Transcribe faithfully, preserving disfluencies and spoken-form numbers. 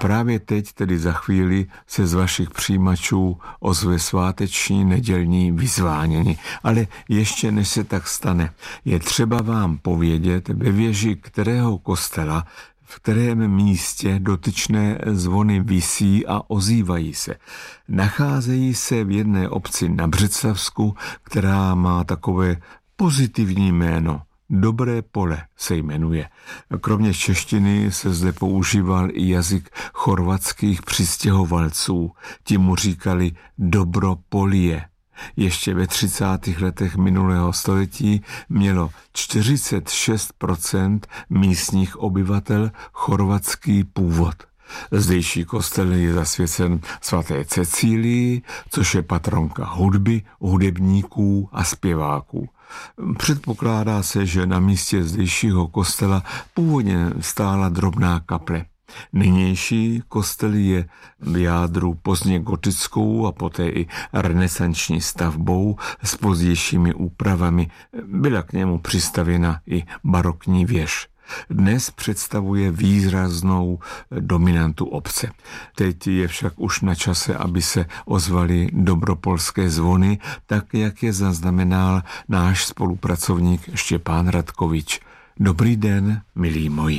právě teď, tedy za chvíli, se z vašich přijímačů ozve sváteční nedělní vyzvánění. Ale ještě než se tak stane, je třeba vám povědět, ve věži kterého kostela, v kterém místě dotyčné zvony visí a ozývají se. Nacházejí se v jedné obci na Břeclavsku, která má takové pozitivní jméno. Dobré pole se jmenuje. Kromě češtiny se zde používal i jazyk chorvatských přistěhovalců. Ti mu říkali Dobropolie. Ještě ve třicátých letech minulého století mělo čtyřicet šest procent místních obyvatel chorvatský původ. Zdejší kostel je zasvěcen svaté Cecílii, což je patronka hudby, hudebníků a zpěváků. Předpokládá se, že na místě zdejšího kostela původně stála drobná kaple. Nynější kostel je v jádru pozdně gotickou a poté i renesanční stavbou s pozdějšími úpravami. Byla k němu přistavěna i barokní věž. Dnes představuje výraznou dominantu obce. Teď je však už na čase, aby se ozvaly dobropolské zvony, tak jak je zaznamenal náš spolupracovník Štěpán Radkovič. Dobrý den, milí moji.